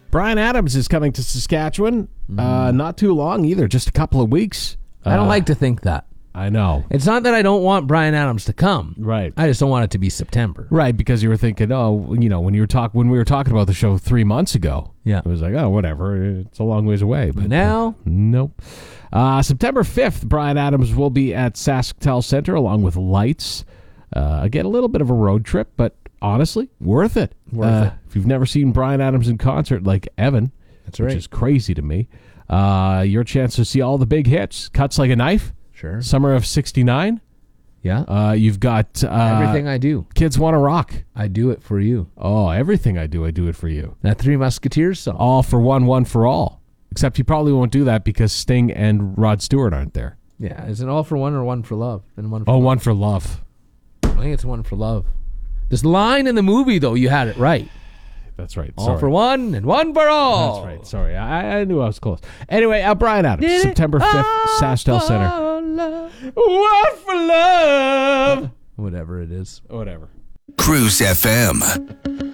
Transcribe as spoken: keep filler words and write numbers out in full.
Bryan Adams is coming to Saskatchewan. Mm. Uh, not too long either, just a couple of weeks. I don't uh, like to think that. I know. It's not that I don't want Bryan Adams to come. Right. I just don't want it to be September. Right, because you were thinking, oh, you know, when you were talk when we were talking about the show three months ago, yeah, it was like, oh, whatever, it's a long ways away. But now, uh, nope. Uh, September fifth, Bryan Adams will be at SaskTel Center along with Lights. Uh, again, a little bit of a road trip, but honestly, worth it. Worth uh, it. If you've never seen Bryan Adams in concert, like Evan, that's which right, is crazy to me, uh, your chance to see all the big hits. Cuts Like a Knife. Sure. Summer of sixty-nine. Yeah. Uh, you've got uh, Everything I Do. Kids Wanna Rock. I Do It For You. Oh, Everything I Do, I Do It For You. That Three Musketeers song. All for One, One for All. Except you probably won't do that because Sting and Rod Stewart aren't there. Yeah. Is it All for One or One for Love? And one for oh, love? One for Love. I think it's One for Love. This line in the movie, though, you had it right. That's right. All Sorry. for one and one for all. That's right. Sorry. I, I knew I was close. Anyway, uh, Bryan Adams, Did September fifth, SaskTel Center. Love. One for love. Whatever it is. Whatever. Cruise F M.